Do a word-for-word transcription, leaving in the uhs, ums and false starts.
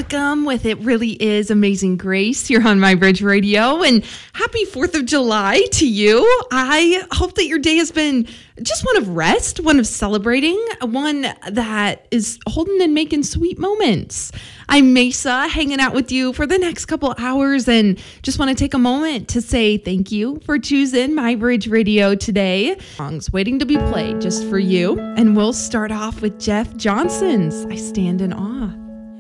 Wickham with It Really Is Amazing Grace here on My Bridge Radio. And happy fourth of July to you. I hope that your day has been just one of rest, one of celebrating, one that is holding and making sweet moments. I'm Mesa, hanging out with you for the next couple hours, and just want to take a moment to say thank you for choosing My Bridge Radio today. Songs waiting to be played just for you. And we'll start off with Jeff Johnson's I Stand in Awe.